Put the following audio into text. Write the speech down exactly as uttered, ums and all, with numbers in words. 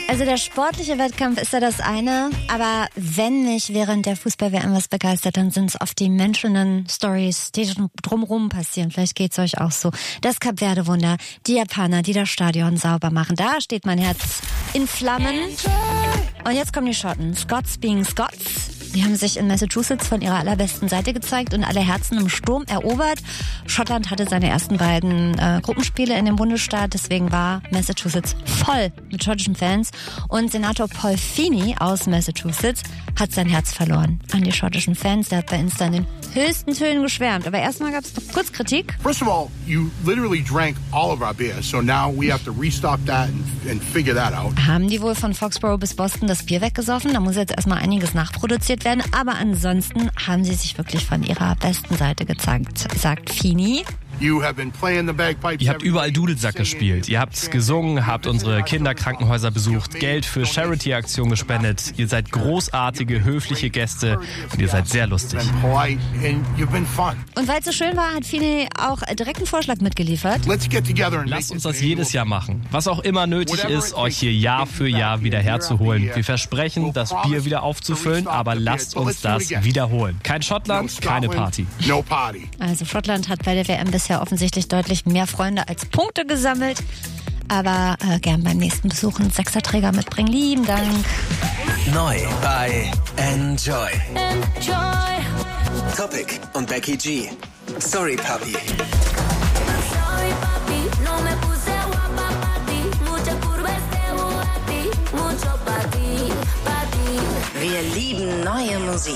Also der sportliche Wettkampf ist ja das eine, aber wenn mich während der Fußball-W M was begeistert, dann sind es oft die menschlichen Stories, die drumherum passieren. Vielleicht geht's euch auch so. Das Kap-Verde-Wunder, die Japaner, die das Stadion sauber machen. Da steht mein Herz in Flammen. Und jetzt kommen die Schotten. Scots being Scots. Die haben sich in Massachusetts von ihrer allerbesten Seite gezeigt und alle Herzen im Sturm erobert. Schottland hatte seine ersten beiden äh, Gruppenspiele in dem Bundesstaat, deswegen war Massachusetts voll mit schottischen Fans. Und Senator Paul Feeney aus Massachusetts hat sein Herz verloren an die schottischen Fans. Der hat bei Insta in den höchsten Tönen geschwärmt. Aber erstmal gab es noch kurz Kritik. First of all, you literally drank all of our beer, so now we have to restock that and, and figure that out. Haben die wohl von Foxborough bis Boston das Bier weggesoffen? Da muss jetzt erstmal einiges nachproduziert werden. Aber ansonsten haben sie sich wirklich von ihrer besten Seite gezeigt, sagt Feeney. You have been playing the bagpipes. Ihr habt überall Dudelsack gespielt, ihr habt gesungen, habt unsere Kinderkrankenhäuser besucht, Geld für Charity-Aktionen gespendet. Ihr seid großartige, höfliche Gäste und ihr seid sehr lustig. Und weil es so schön war, hat Feeney auch direkt einen Vorschlag mitgeliefert. Lasst uns das jedes Jahr machen. Was auch immer nötig ist, euch hier Jahr für Jahr wieder herzuholen. Wir versprechen, das Bier wieder aufzufüllen, aber lasst uns das wiederholen. Kein Schottland, keine Party. Also Schottland hat bei der W M bisher offensichtlich deutlich mehr Freunde als Punkte gesammelt. Aber äh, gern beim nächsten Besuch einen Sechserträger mitbringen. Lieben Dank. Neu bei Enjoy. Enjoy. Topic und Becky G. Sorry, Papi. Sorry, papi, no me puse guapa pa' ti. Mucha curva este Bugatti, mucho pa' ti, pa' ti. Wir lieben neue Musik.